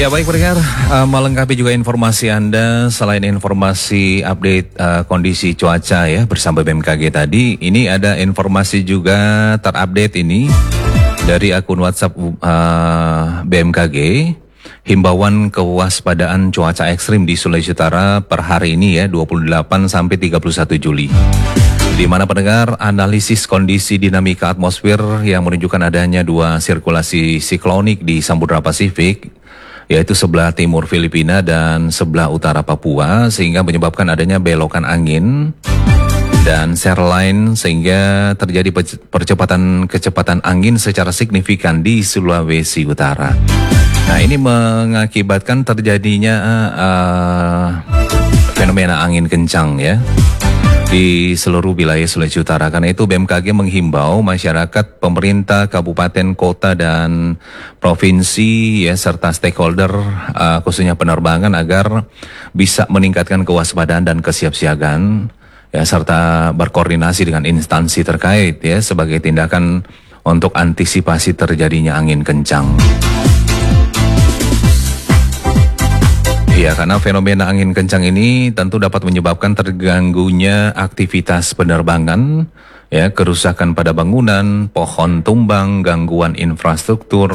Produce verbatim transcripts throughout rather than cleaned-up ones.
Ya baik pendengar, uh, melengkapi juga informasi Anda selain informasi update uh, kondisi cuaca ya bersama B M K G tadi, ini ada informasi juga terupdate ini dari akun WhatsApp uh, B M K G, himbauan kewaspadaan cuaca ekstrim di Sulawesi Utara per hari ini ya dua puluh delapan sampai tiga puluh satu Juli. Di mana pendengar analisis kondisi dinamika atmosfer yang menunjukkan adanya dua sirkulasi siklonik di Samudra Pasifik, yaitu sebelah timur Filipina dan sebelah utara Papua, sehingga menyebabkan adanya belokan angin dan share line sehingga terjadi percepatan kecepatan angin secara signifikan di Sulawesi Utara. Nah, ini mengakibatkan terjadinya uh, fenomena angin kencang ya di seluruh wilayah Sulawesi Utara. Karena itu B M K G menghimbau masyarakat, pemerintah, kabupaten, kota, dan provinsi ya serta stakeholder uh, khususnya penerbangan agar bisa meningkatkan kewaspadaan dan kesiapsiagaan ya serta berkoordinasi dengan instansi terkait ya sebagai tindakan untuk antisipasi terjadinya angin kencang. Ya, karena fenomena angin kencang ini tentu dapat menyebabkan terganggunya aktivitas penerbangan, ya, kerusakan pada bangunan, pohon tumbang, gangguan infrastruktur.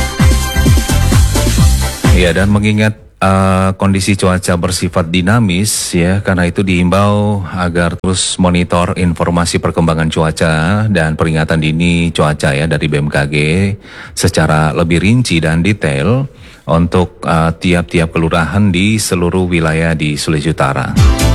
Ya, dan mengingat uh, kondisi cuaca bersifat dinamis, ya, karena itu dihimbau agar terus monitor informasi perkembangan cuaca dan peringatan dini cuaca ya dari B M K G secara lebih rinci dan detail untuk uh, tiap-tiap kelurahan di seluruh wilayah di Sulawesi Utara.